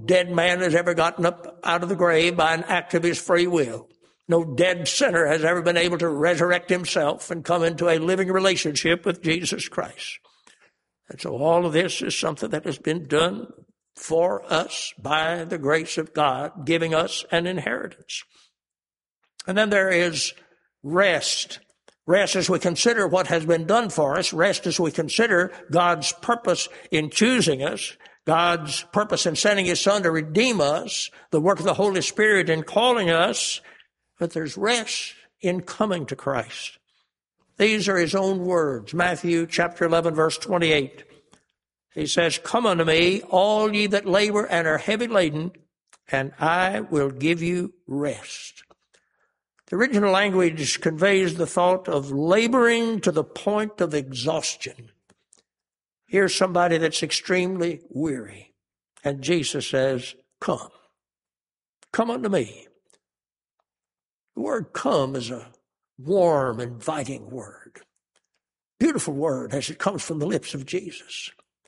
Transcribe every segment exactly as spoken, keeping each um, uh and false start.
dead man has ever gotten up out of the grave by an act of his free will. No dead sinner has ever been able to resurrect himself and come into a living relationship with Jesus Christ. And so all of this is something that has been done for us by the grace of God, giving us an inheritance. And then there is rest. Rest as we consider what has been done for us. Rest as we consider God's purpose in choosing us, God's purpose in sending His Son to redeem us, the work of the Holy Spirit in calling us. But there's rest in coming to Christ. These are His own words. Matthew chapter eleven, verse twenty-eight. He says, "Come unto me, all ye that labor and are heavy laden, and I will give you rest." The original language conveys the thought of laboring to the point of exhaustion. Here's somebody that's extremely weary. And Jesus says, come. Come unto me. The word come is a warm, inviting word. Beautiful word as it comes from the lips of Jesus.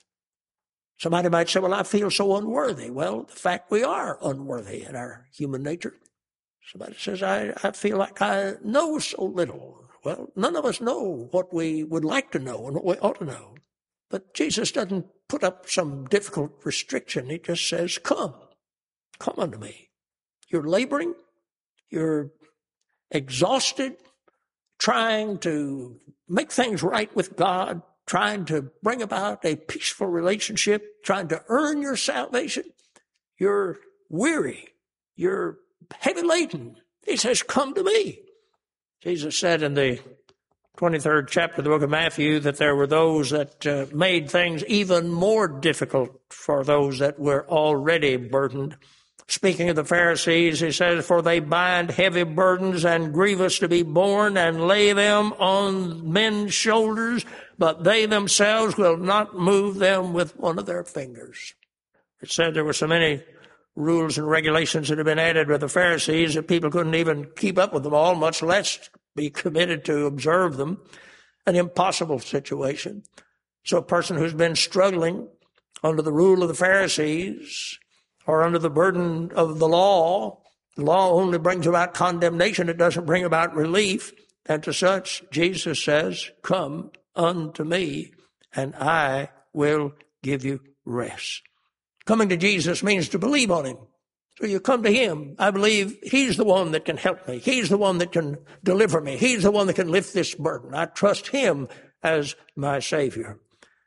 Somebody might say, well, I feel so unworthy. Well, the fact we are unworthy in our human nature. Somebody says, I, I feel like I know so little. Well, none of us know what we would like to know and what we ought to know. But Jesus doesn't put up some difficult restriction. He just says, come, come unto me. You're laboring. You're exhausted, trying to make things right with God, trying to bring about a peaceful relationship, trying to earn your salvation. You're weary. You're heavy laden. He says, come to me. Jesus said in the twenty-third chapter of the book of Matthew that there were those that uh, made things even more difficult for those that were already burdened. Speaking of the Pharisees, he says, for they bind heavy burdens and grievous to be borne and lay them on men's shoulders, but they themselves will not move them with one of their fingers. It said there were so many rules and regulations that had been added with the Pharisees that people couldn't even keep up with them all, much less be committed to observe them. An impossible situation. So a person who's been struggling under the rule of the Pharisees or under the burden of the law, the law only brings about condemnation. It doesn't bring about relief. And to such, Jesus says, come unto me, and I will give you rest. Coming to Jesus means to believe on Him. So you come to Him. I believe He's the one that can help me. He's the one that can deliver me. He's the one that can lift this burden. I trust Him as my Savior.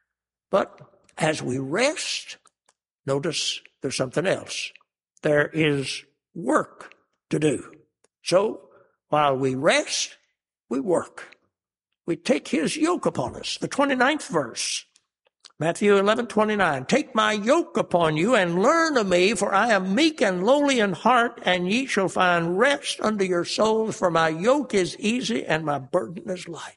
But as we rest, notice there's something else. There is work to do. So while we rest, we work. We take His yoke upon us. The twenty-ninth verse. Matthew eleven twenty-nine, take my yoke upon you and learn of me, for I am meek and lowly in heart, and ye shall find rest unto your souls, for my yoke is easy and my burden is light.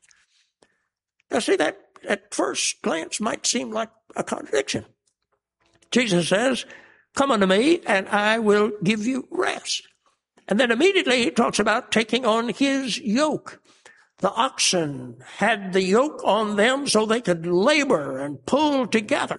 Now see, that at first glance might seem like a contradiction. Jesus says, come unto me and I will give you rest. And then immediately he talks about taking on His yoke. The oxen had the yoke on them so they could labor and pull together.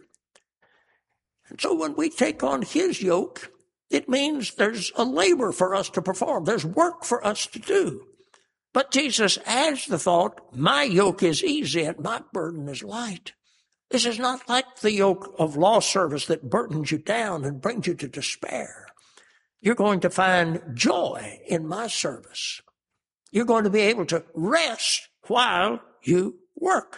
And so when we take on His yoke, it means there's a labor for us to perform. There's work for us to do. But Jesus adds the thought, my yoke is easy and my burden is light. This is not like the yoke of law service that burdens you down and brings you to despair. You're going to find joy in my service. You're going to be able to rest while you work.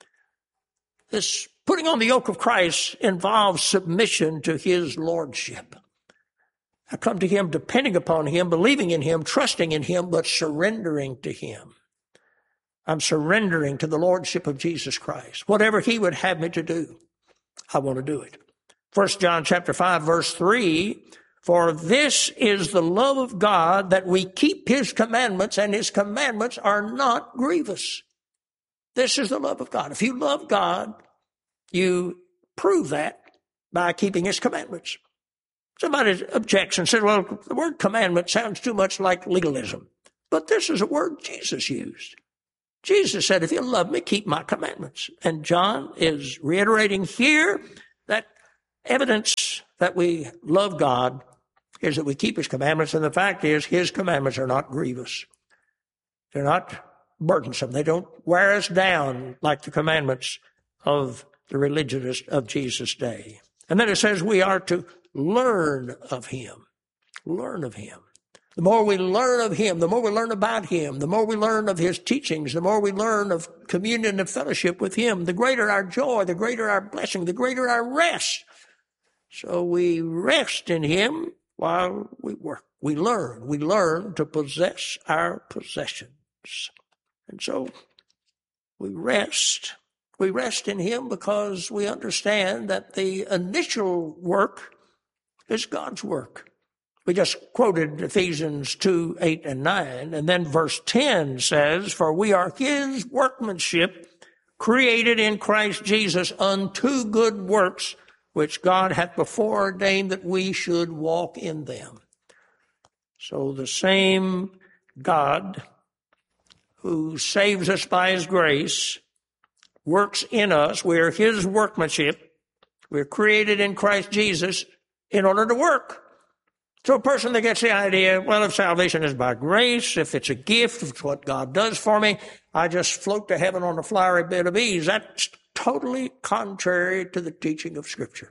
This putting on the yoke of Christ involves submission to His lordship. I come to Him depending upon Him, believing in Him, trusting in Him, but surrendering to Him. I'm surrendering to the lordship of Jesus Christ. Whatever He would have me to do, I want to do it. First John chapter five, verse three, for this is the love of God, that we keep His commandments, and His commandments are not grievous. This is the love of God. If you love God, you prove that by keeping His commandments. Somebody objects and says, well, the word commandment sounds too much like legalism. But this is a word Jesus used. Jesus said, if you love me, keep my commandments. And John is reiterating here that evidence that we love God is that we keep his commandments, and the fact is his commandments are not grievous. They're not burdensome. They don't wear us down like the commandments of the religionists of Jesus' day. And then it says we are to learn of him. Learn of him. The more we learn of him, the more we learn about him, the more we learn of his teachings, the more we learn of communion and fellowship with him, the greater our joy, the greater our blessing, the greater our rest. So we rest in him while we work. We learn. We learn to possess our possessions. And so we rest. We rest in him because we understand that the initial work is God's work. We just quoted Ephesians two, eight, and nine, and then verse ten says, "For we are his workmanship, created in Christ Jesus unto good works, which God hath before ordained that we should walk in them." So the same God who saves us by his grace works in us. We are his workmanship. We're created in Christ Jesus in order to work. So a person that gets the idea, well, if salvation is by grace, if it's a gift, if it's what God does for me, I just float to heaven on a flowery bed of ease, that's totally contrary to the teaching of Scripture.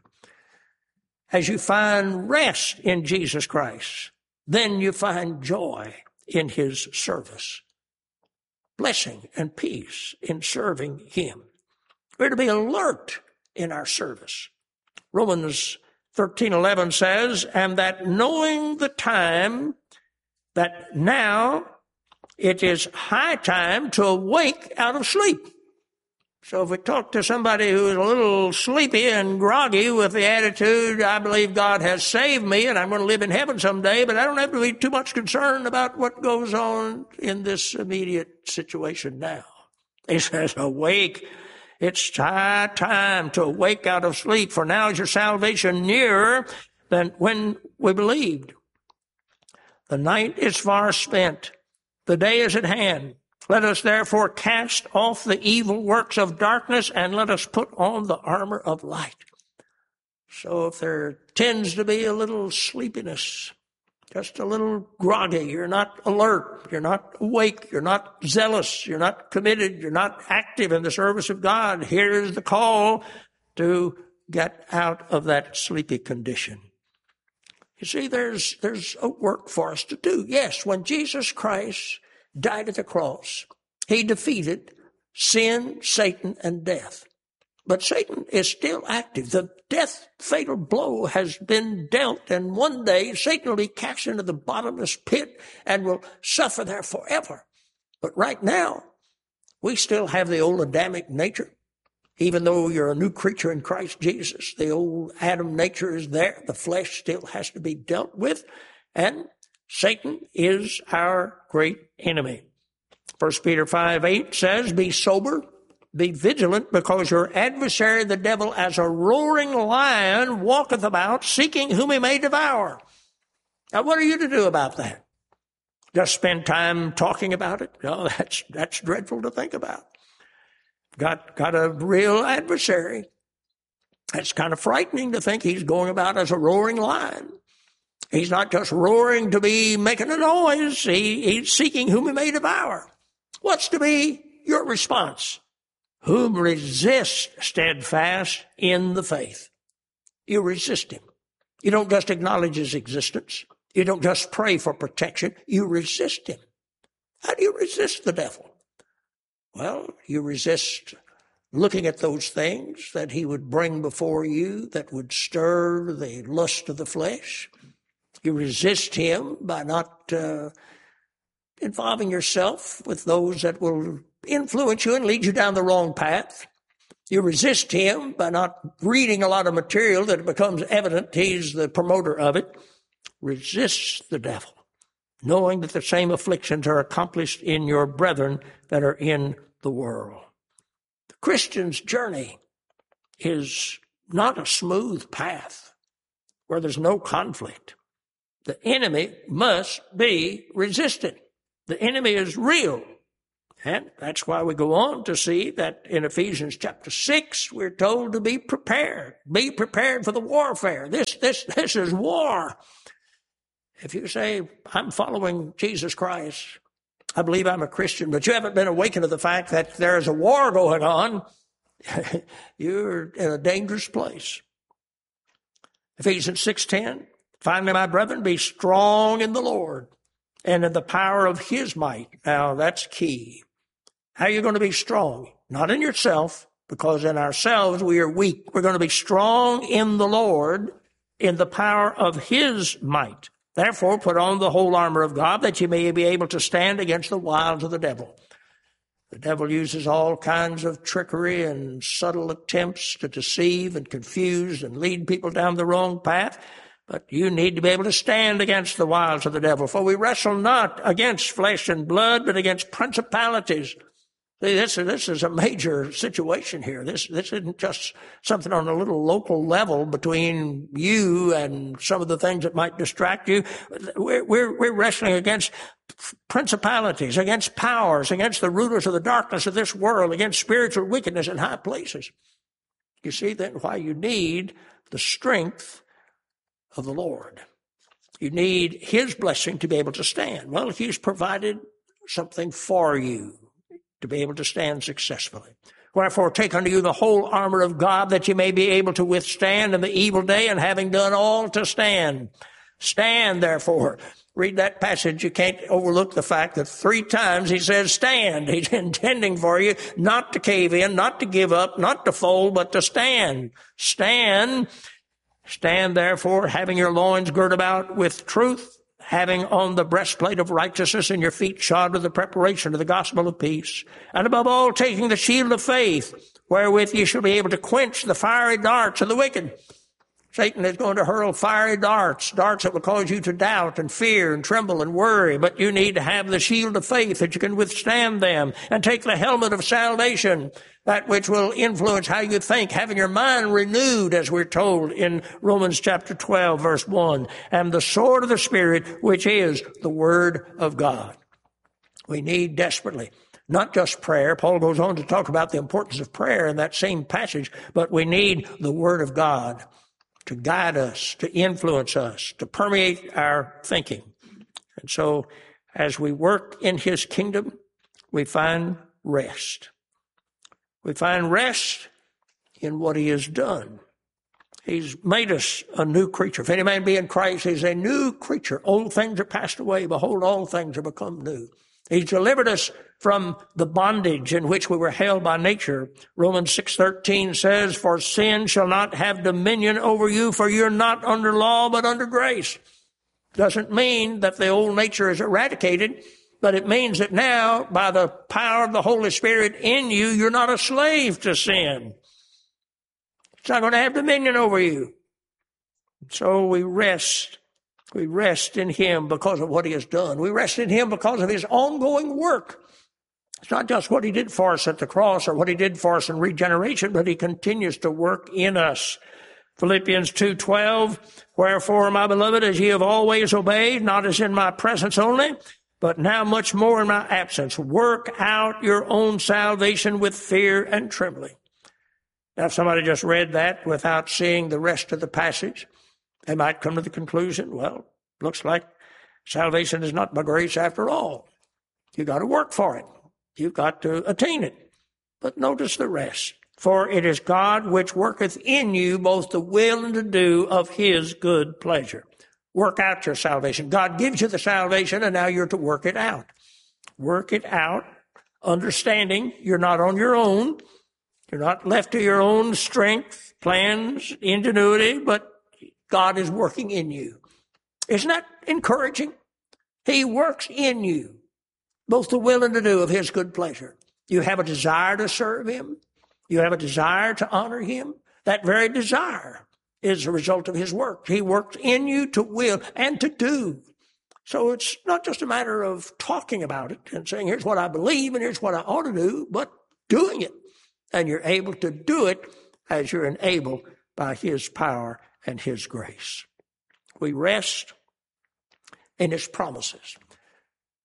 As you find rest in Jesus Christ, then you find joy in his service, blessing and peace in serving him. We're to be alert in our service. Romans thirteen eleven says, "And that knowing the time, that now it is high time to awake out of sleep." So if we talk to somebody who is a little sleepy and groggy with the attitude, I believe God has saved me and I'm going to live in heaven someday, but I don't have to be too much concerned about what goes on in this immediate situation now. He says, awake. It's high time to awake out of sleep, for now is your salvation nearer than when we believed. The night is far spent. The day is at hand. Let us therefore cast off the evil works of darkness and let us put on the armor of light. So if there tends to be a little sleepiness, just a little groggy, you're not alert, you're not awake, you're not zealous, you're not committed, you're not active in the service of God, here's the call to get out of that sleepy condition. You see, there's, there's a work for us to do. Yes, when Jesus Christ died at the cross, he defeated sin, Satan, and death. But Satan is still active. The death fatal blow has been dealt, and one day Satan will be cast into the bottomless pit and will suffer there forever. But right now, we still have the old Adamic nature. Even though you're a new creature in Christ Jesus, the old Adam nature is there. The flesh still has to be dealt with, and Satan is our great enemy. First Peter five eight says, "Be sober, be vigilant, because your adversary, the devil, as a roaring lion, walketh about, seeking whom he may devour." Now, what are you to do about that? Just spend time talking about it? No, that's that's dreadful to think about. Got, got a real adversary. It's kind of frightening to think he's going about as a roaring lion. He's not just roaring to be making a noise. He, he's seeking whom he may devour. What's to be your response? Whom resist steadfast in the faith. You resist him. You don't just acknowledge his existence. You don't just pray for protection. You resist him. How do you resist the devil? Well, you resist looking at those things that he would bring before you that would stir the lust of the flesh. You resist him by not uh, involving yourself with those that will influence you and lead you down the wrong path. You resist him by not reading a lot of material that it becomes evident he's the promoter of it. Resist the devil, knowing that the same afflictions are accomplished in your brethren that are in the world. The Christian's journey is not a smooth path where there's no conflict. The enemy must be resisted. The enemy is real, And that's why we go on to see that in Ephesians chapter six, we're told to be prepared. Be prepared for the warfare. This, this, this is war. If you say, I'm following Jesus Christ, I believe I'm a Christian, but you haven't been awakened to the fact that there is a war going on, you're in a dangerous place. Ephesians six ten, finally, my brethren, be strong in the Lord and in the power of his might. Now, that's key. How are you going to be strong? Not in yourself, because in ourselves we are weak. We're going to be strong in the Lord, in the power of his might. Therefore, put on the whole armor of God, that you may be able to stand against the wiles of the devil. The devil uses all kinds of trickery and subtle attempts to deceive and confuse and lead people down the wrong path. But you need to be able to stand against the wiles of the devil. For we wrestle not against flesh and blood, but against principalities. See, this, this is a major situation here. This, this isn't just something on a little local level between you and some of the things that might distract you. We're, we're, we're wrestling against principalities, against powers, against the rulers of the darkness of this world, against spiritual wickedness in high places. You see then why you need the strength of the Lord. You need his blessing to be able to stand. Well, he's provided something for you to be able to stand successfully. Wherefore, take unto you the whole armor of God, that you may be able to withstand in the evil day, and having done all to stand. Stand, therefore. Read that passage. You can't overlook the fact that three times he says stand. He's intending for you not to cave in, not to give up, not to fold, but to stand. Stand. Stand, therefore, having your loins girt about with truth, having on the breastplate of righteousness, and your feet shod with the preparation of the gospel of peace, and above all taking the shield of faith, wherewith ye shall be able to quench the fiery darts of the wicked. Satan is going to hurl fiery darts, darts that will cause you to doubt and fear and tremble and worry, but you need to have the shield of faith that you can withstand them, and take the helmet of salvation, that which will influence how you think, having your mind renewed, as we're told in Romans chapter twelve, verse one, and the sword of the Spirit, which is the Word of God. We need desperately not just prayer. Paul goes on to talk about the importance of prayer in that same passage, but we need the Word of God to guide us, to influence us, to permeate our thinking. And so as we work in his kingdom, we find rest. We find rest in what he has done. He's made us a new creature. If any man be in Christ, he's a new creature. Old things are passed away. Behold, all things are become new. He's delivered us from the bondage in which we were held by nature. Romans six thirteen says, for sin shall not have dominion over you, for you're not under law, but under grace. Doesn't mean that the old nature is eradicated, but it means that now, by the power of the Holy Spirit in you, you're not a slave to sin. It's not going to have dominion over you. So we rest. We rest in him because of what he has done. We rest in him because of his ongoing work. It's not just what he did for us at the cross or what he did for us in regeneration, but he continues to work in us. Philippians two twelve, wherefore, my beloved, as ye have always obeyed, not as in my presence only, but now much more in my absence, work out your own salvation with fear and trembling. Now, if somebody just read that without seeing the rest of the passage, they might come to the conclusion, well, looks like salvation is not by grace after all. You've got to work for it. You've got to attain it. But notice the rest. For it is God which worketh in you both the will and to do of his good pleasure. Work out your salvation. God gives you the salvation, and now you're to work it out. Work it out, understanding you're not on your own. You're not left to your own strength, plans, ingenuity, but God is working in you. Isn't that encouraging? He works in you, both the will and to do of his good pleasure. You have a desire to serve him. You have a desire to honor him. That very desire is a result of his work. He works in you to will and to do. So it's not just a matter of talking about it and saying, here's what I believe and here's what I ought to do, but doing it. And you're able to do it as you're enabled by his power and his grace. We rest in his promises.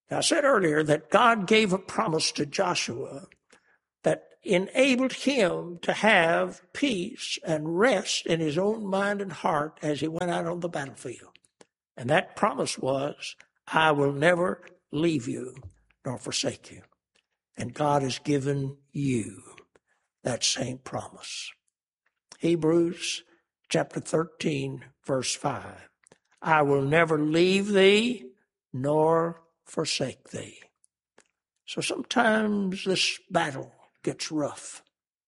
I said earlier that God gave a promise to Joshua that enabled him to have peace and rest in his own mind and heart as he went out on the battlefield. And that promise was, I will never leave you nor forsake you. And God has given you that same promise. Hebrews chapter thirteen, verse five. I will never leave thee nor forsake thee. So sometimes this battle gets rough.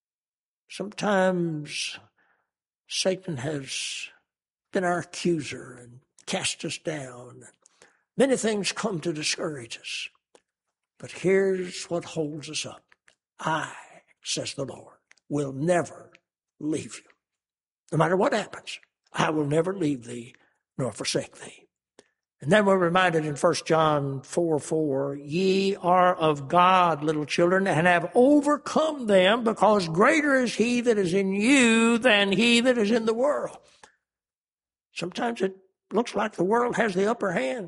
Sometimes Satan has been our accuser and cast us down. Many things come to discourage us. But here's what holds us up. I, says the Lord, will never leave you. No matter what happens, I will never leave thee nor forsake thee. And then we're reminded in First John four four, ye are of God, little children, and have overcome them, because greater is he that is in you than he that is in the world. Sometimes it looks like the world has the upper hand.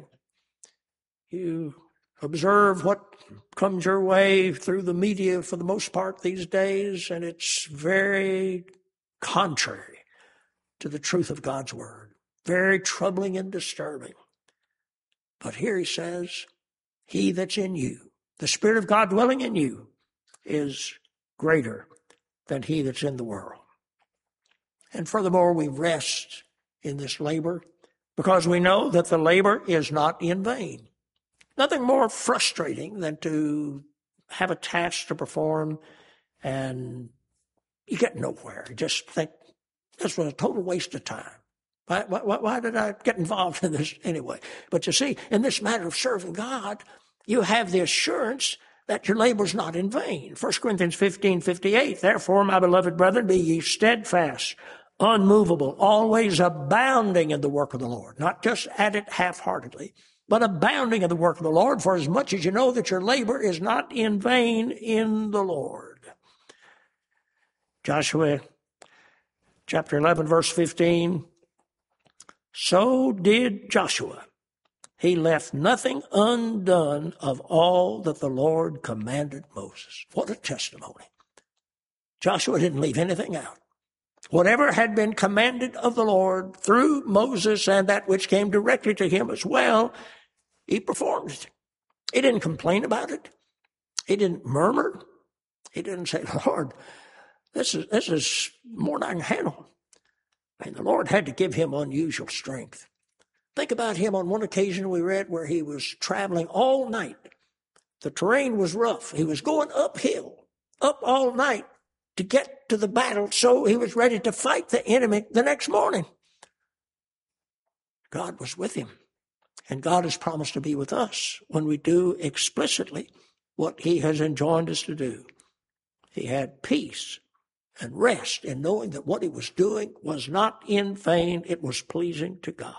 You observe what comes your way through the media for the most part these days, and it's very contrary to the truth of God's word. Very troubling and disturbing. But here he says, he that's in you, the Spirit of God dwelling in you, is greater than he that's in the world. And furthermore, we rest in this labor because we know that the labor is not in vain. Nothing more frustrating than to have a task to perform and you get nowhere. You just think, this was a total waste of time. Why, why, why did I get involved in this anyway? But you see, in this matter of serving God, you have the assurance that your labor is not in vain. First Corinthians fifteen fifty-eight, therefore, my beloved brethren, be ye steadfast, unmovable, always abounding in the work of the Lord, not just at it half-heartedly, but abounding in the work of the Lord, for as much as you know that your labor is not in vain in the Lord. Joshua chapter eleven, verse fifteen, so did Joshua. He left nothing undone of all that the Lord commanded Moses. What a testimony. Joshua didn't leave anything out. Whatever had been commanded of the Lord through Moses and that which came directly to him as well, he performed it. He didn't complain about it. He didn't murmur. He didn't say, Lord, this is, this is more than I can handle. And the Lord had to give him unusual strength. Think about him on one occasion we read where he was traveling all night. The terrain was rough. He was going uphill, up all night to get to the battle, so he was ready to fight the enemy the next morning. God was with him, and God has promised to be with us when we do explicitly what he has enjoined us to do. He had peace and rest in knowing that what he was doing was not in vain, it was pleasing to God.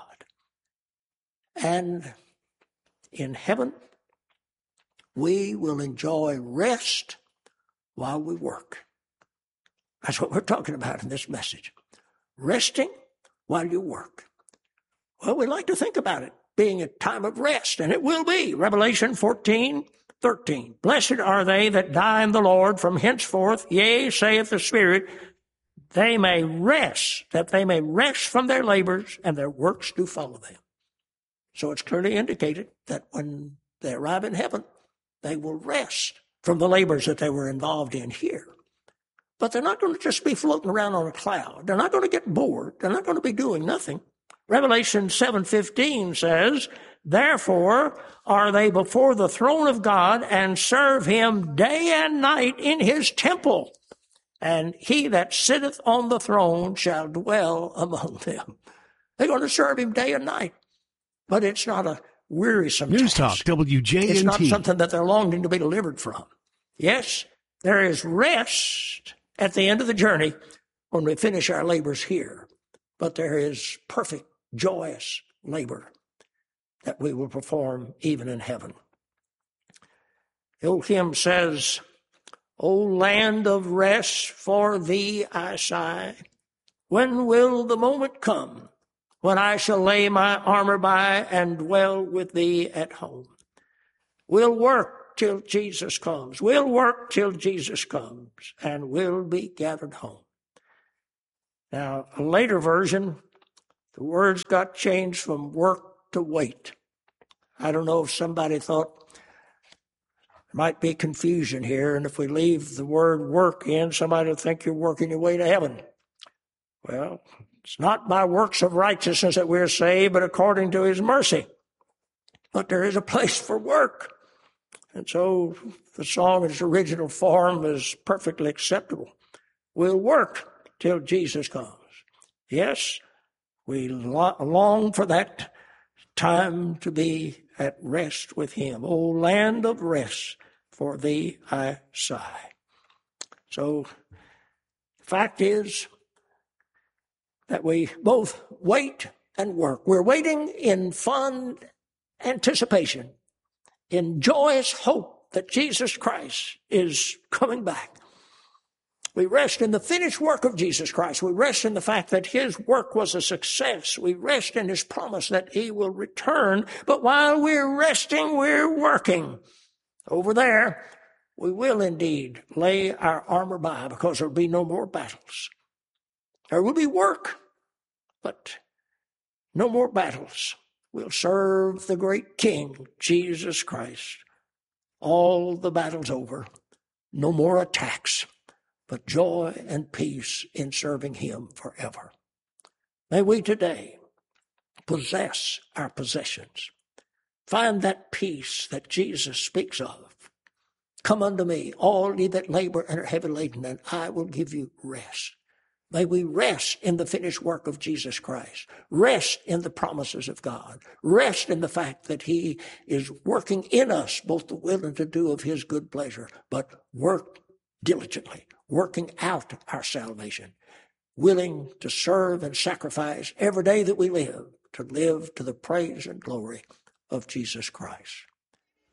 And in heaven, we will enjoy rest while we work. That's what we're talking about in this message. Resting while you work. Well, we like to think about it being a time of rest, and it will be. Revelation fourteen thirteen. Blessed are they that die in the Lord from henceforth, yea, saith the Spirit, they may rest, that they may rest from their labors, and their works do follow them. So it's clearly indicated that when they arrive in heaven, they will rest from the labors that they were involved in here. But they're not going to just be floating around on a cloud. They're not going to get bored. They're not going to be doing nothing. Revelation seven fifteen says, therefore are they before the throne of God and serve him day and night in his temple. And he that sitteth on the throne shall dwell among them. They're going to serve him day and night. But it's not a wearisome News task. Talk W J N T. It's not something that they're longing to be delivered from. Yes, there is rest at the end of the journey when we finish our labors here. But there is perfect, joyous labor that we will perform even in heaven. The old hymn says, O land of rest, for thee I sigh. When will the moment come when I shall lay my armor by and dwell with thee at home? We'll work till Jesus comes. We'll work till Jesus comes, and we'll be gathered home. Now, a later version, the words got changed from work to wait. I don't know if somebody thought there might be confusion here, and if we leave the word work in, somebody will think you're working your way to heaven. Well, it's not by works of righteousness that we're saved, but according to his mercy. But there is a place for work. And so the song in its original form is perfectly acceptable. We'll work till Jesus comes. Yes, we long for that time to be at rest with him. O land of rest, for thee I sigh. So the fact is that we both wait and work. We're waiting in fond anticipation, in joyous hope that Jesus Christ is coming back. We rest in the finished work of Jesus Christ. We rest in the fact that his work was a success. We rest in his promise that he will return. But while we're resting, we're working. Over there, we will indeed lay our armor by, because there will be no more battles. There will be work, but no more battles. We'll serve the great King, Jesus Christ. All the battles over. No more attacks, but joy and peace in serving him forever. May we today possess our possessions. Find that peace that Jesus speaks of. Come unto me, all ye that labor and are heavy laden, and I will give you rest. May we rest in the finished work of Jesus Christ. Rest in the promises of God. Rest in the fact that he is working in us both the will and to do of his good pleasure, but work diligently, working out our salvation, willing to serve and sacrifice every day that we live, to live to the praise and glory of Jesus Christ.